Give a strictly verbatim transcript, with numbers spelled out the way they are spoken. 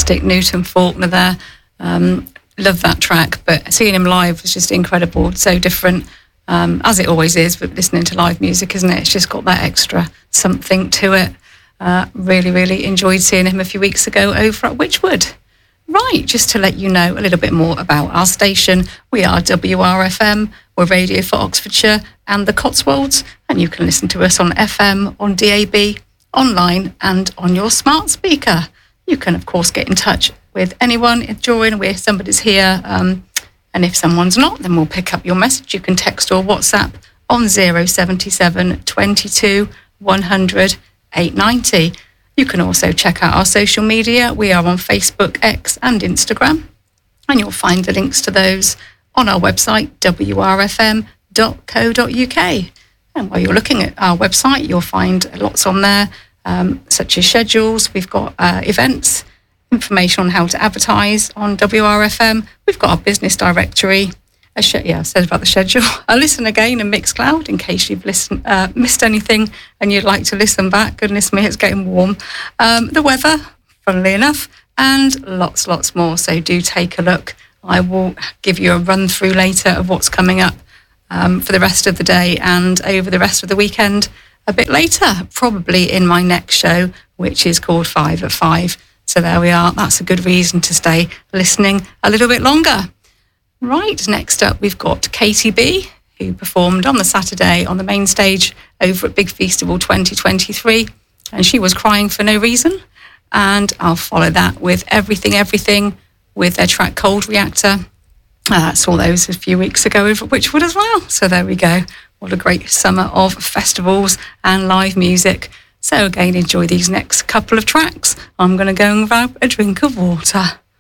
fantastic. Newton Faulkner there. Um, love that track, but seeing him live was just incredible. So different, um, as it always is, but listening to live music, isn't it? It's just got that extra something to it. Uh, really, really enjoyed seeing him a few weeks ago over at Wychwood. Right, just to let you know a little bit more about our station, we are W R F M, we're radio for Oxfordshire and the Cotswolds, and you can listen to us on F M, on D A B, online and on your smart speaker. You can, of course, get in touch with anyone during where somebody's here, um, and if someone's not, then we'll pick up your message. You can text or WhatsApp on zero seven seven, twenty-two, one hundred, eight ninety. You can also check out our social media. We are on Facebook, X and Instagram, and you'll find the links to those on our website, w r f m dot co dot u k. And while you're looking at our website, you'll find lots on there, um, such as schedules. We've got uh, events, information on how to advertise on W R F M. We've got our business directory. A sh- yeah, I said about the schedule. A listen again in Mixcloud in case you've listened, uh, missed anything and you'd like to listen back. Goodness me, it's getting warm. Um, the weather, funnily enough, and lots, lots more. So do take a look. I will give you a run through later of what's coming up um, for the rest of the day and over the rest of the weekend a bit later, probably in my next show, which is called Five at Five. So there we are. That's a good reason to stay listening a little bit longer. Right, next up we've got Katie B, who performed on the Saturday on the main stage over at Big Feastival twenty twenty-three, and she was crying for no reason. And I'll follow that with Everything Everything with their track Cold Reactor. I uh, saw those a few weeks ago over at Wychwood as well. So there we go. What a great summer of festivals and live music. So again, enjoy these next couple of tracks. I'm going to go and grab a drink of water.